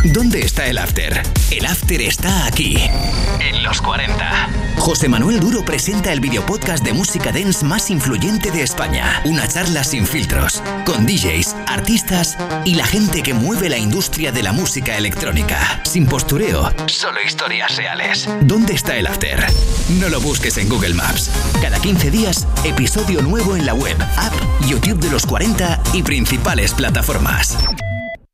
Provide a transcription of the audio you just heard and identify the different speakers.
Speaker 1: ¿Dónde está el after? El after está aquí, en los 40. José Manuel Duro presenta el videopodcast de música dance más influyente de España. Una charla sin filtros, con DJs, artistas y la gente que mueve la industria de la música electrónica. Sin postureo, solo historias reales. ¿Dónde está el after? No lo busques en Google Maps. Cada 15 días, episodio nuevo en la web, app, YouTube de los 40 y principales plataformas.